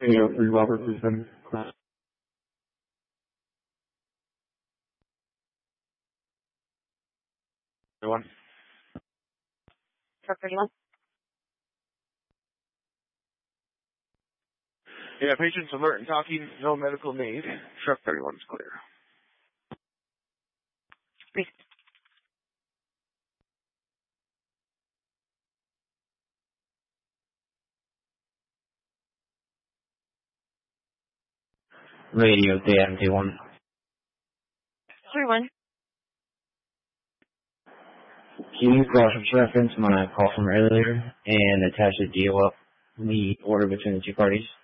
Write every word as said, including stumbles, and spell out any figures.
You know, three Robert Brisbane. One. Truck thirty-one. Yeah, patient's alert and talking, no medical need. Truck thirty-one's clear. Brief. Radio D M T one. three one. Can you cross-reference my call from earlier and attach a deal up the order between the two parties?